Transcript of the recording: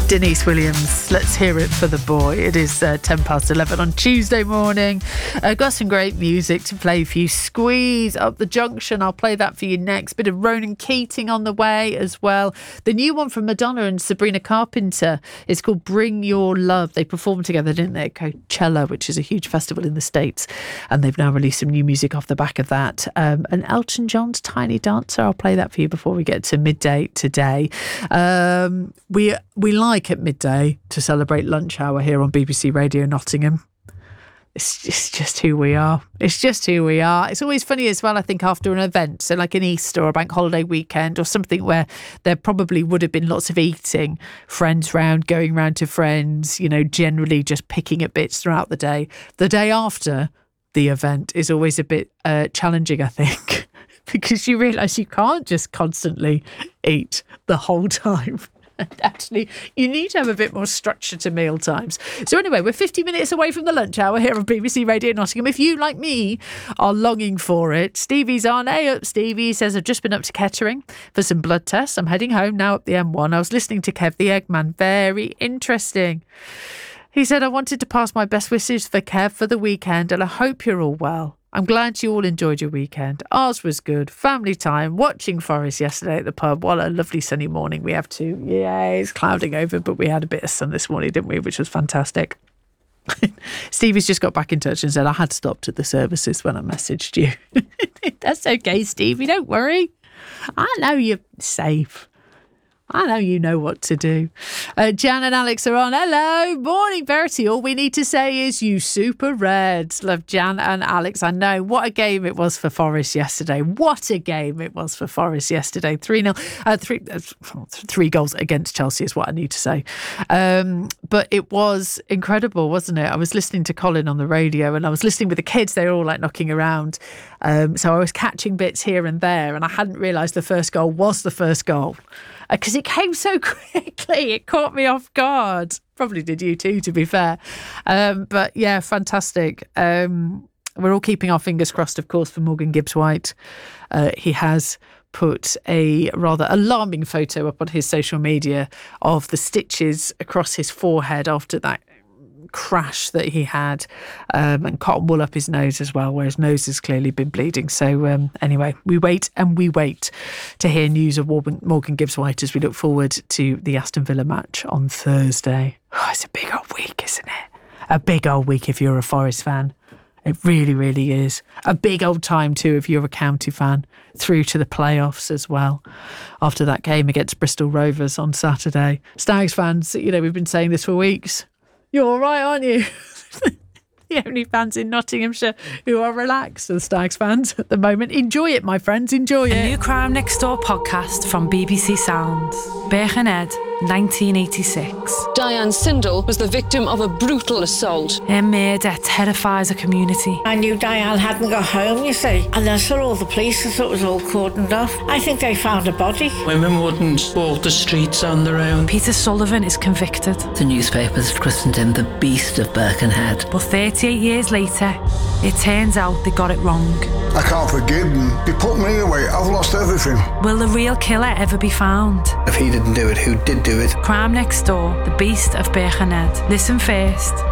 Denise Williams, let's hear it for the boy. It is 11 on Tuesday morning. Got some great music to play for you. Squeeze Up the Junction, I'll play that for you next. Bit of Ronan Keating on the way as well. The new one from Madonna and Sabrina Carpenter is called Bring Your Love. They performed together, didn't they, at Coachella, which is a huge festival in the States, and they've now released some new music off the back of that. And Elton John's Tiny Dancer, I'll play that for you before we get to midday today. We like at midday to celebrate lunch hour here on BBC Radio Nottingham. It's just who we are. It's just who we are. It's always funny as well, I think, after an event, so like an Easter or a bank holiday weekend or something where there probably would have been lots of eating, friends round, going round to friends, you know, generally just picking at bits throughout the day. The day after the event is always a bit challenging, I think, because you realise you can't just constantly eat the whole time. Actually, you need to have a bit more structure to meal times. So anyway, we're 50 minutes away from the lunch hour here on BBC Radio Nottingham. If you, like me, are longing for it, Stevie's on. Hey up, Stevie. He says, I've just been up to Kettering for some blood tests. I'm heading home now up the M1. I was listening to Kev the Eggman. Very interesting. He said, I wanted to pass my best wishes for Kev for the weekend, and I hope you're all well. I'm glad you all enjoyed your weekend. Ours was good. Family time, watching Forest yesterday at the pub. What a lovely sunny morning we have too. Yeah, it's clouding over, but we had a bit of sun this morning, didn't we? Which was fantastic. Stevie's just got back in touch and said, I had stopped at the services when I messaged you. That's okay, Stevie, don't worry. I know you're safe. I know you know what to do. Jan and Alex are on. Hello. Morning, Verity. All we need to say is you super Reds. Love Jan and Alex. I know. What a game it was for Forest yesterday. What a game it was for Forest yesterday. 3-0. Three goals against Chelsea is what I need to say. But it was incredible, wasn't it? I was listening to Colin on the radio and I was listening with the kids. They were all like knocking around. So I was catching bits here and there, and I hadn't realised the first goal was the first goal. Because it came so quickly, it caught me off guard. Probably did you too, to be fair. But yeah, fantastic. We're all keeping our fingers crossed, of course, for Morgan Gibbs-White. He has put a rather alarming photo up on his social media of the stitches across his forehead after that crash that he had, and cotton wool up his nose as well, where his nose has clearly been bleeding. So anyway, we wait to hear news of Morgan Gibbs-White as we look forward to the Aston Villa match on Thursday. Oh, it's a big old week, isn't it? A big old week if you're a Forest fan. It really, really is. A big old time too if you're a County fan, through to the playoffs as well. After that game against Bristol Rovers on Saturday. Stags fans, you know, we've been saying this for weeks. You're all right, aren't you? The only fans in Nottinghamshire who are relaxed are the Stags fans at the moment. Enjoy it, my friends, enjoy it. A new Crime Next Door podcast from BBC Sounds. Birkenhead, 1986. Diane Sindel was the victim of a brutal assault. Her murder terrifies a community. I knew Diane hadn't got home, you see, and I saw all the police and thought it was all cordoned off. I think they found a body. Women wouldn't walk the streets on their own. Peter Sullivan is convicted. The newspapers christened him the Beast of Birkenhead. But 38 years later, it turns out they got it wrong. I can't forgive them. They put me away. I've lost everything. Will the real killer ever be found? If he didn't do it, who did do it? Crime Next Door, the Beast of Birkenhead. Listen first.